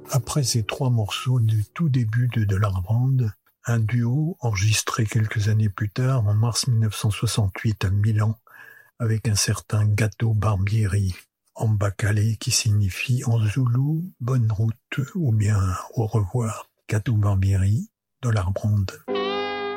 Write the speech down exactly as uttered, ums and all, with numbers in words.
Après ces trois morceaux du tout début de De la Brande, un duo enregistré quelques années plus tard, en mars mille neuf cent soixante-huit à Milan, avec un certain Gato Barbieri, Ambacale, qui signifie en zoulou « bonne route » ou bien « au revoir ». Gato Barbieri, De la Brande.